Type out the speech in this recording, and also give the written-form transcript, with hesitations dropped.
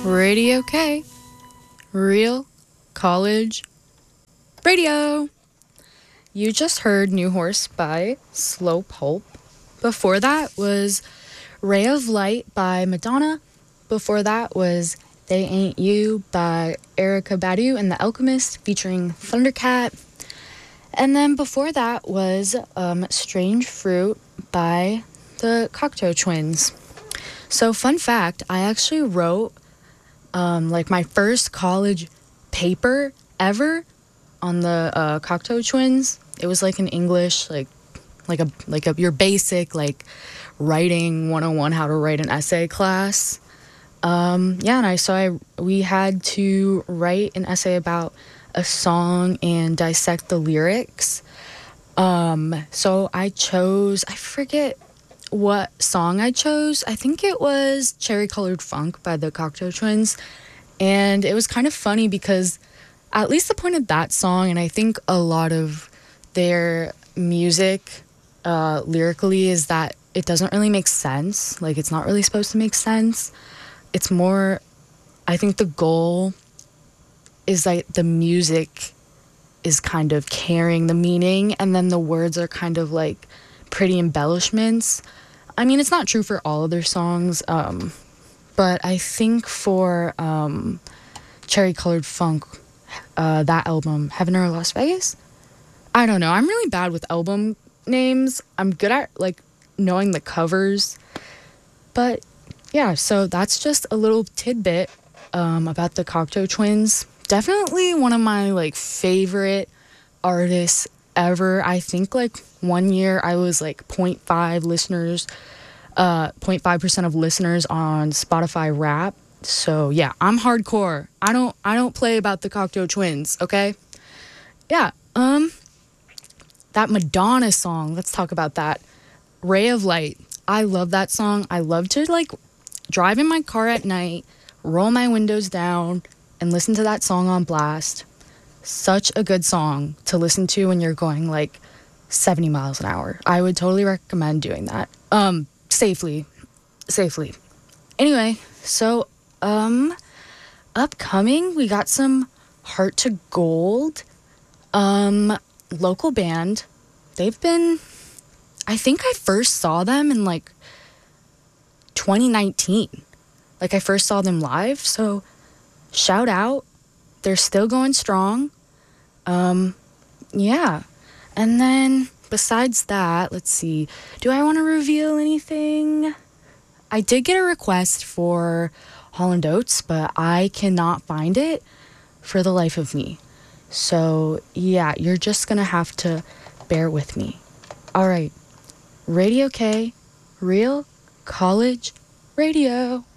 Radio K, Real College Radio. You just heard New Horse by Slow Pulp. Before that was Ray of Light by Madonna. Before that was They Ain't You by Erica Badu and The Alchemist featuring Thundercat. And then before that was Strange Fruit by the Cocteau Twins. So fun fact, I actually wrote my first college paper ever on the Cocteau Twins. It was like in English, your basic writing 101 how to write an essay class. We had to write an essay about a song and dissect the lyrics. So I forget what song I chose. I think it was Cherry Colored Funk by the Cocteau Twins. And it was kind of funny because at least the point of that song, and I think a lot of their music lyrically, is that it doesn't really make sense. Like, it's not really supposed to make sense. It's more, I think the goal is like the music is kind of carrying the meaning, and then the words are kind of like pretty embellishments. I mean, it's not true for all of their songs, but I think for Cherry Colored Funk, that album, Heaven or Las Vegas? I don't know. I'm really bad with album names. I'm good at knowing the covers. But yeah, so that's just a little tidbit about the Cocteau Twins. Definitely one of my favorite artists ever. I think 1 year I was 0.5 listeners, 0.5% of listeners on Spotify Rap. So yeah, I'm hardcore. I don't play about the Cocteau Twins, okay? Yeah, that Madonna song, let's talk about that. Ray of Light. I love that song. I love to drive in my car at night, roll my windows down, and listen to that song on blast. Such a good song to listen to when you're going 70 miles an hour. I would totally recommend doing that. Safely. Anyway, so upcoming, we got some Heart to Gold, local band. They've been, I think I first saw them in 2019. I first saw them live, so shout out. They're still going strong. Yeah. And then besides that, let's see. Do I want to reveal anything? I did get a request for Hall & Oates, but I cannot find it for the life of me. So, yeah, you're just going to have to bear with me. All right. Radio K, Real College Radio.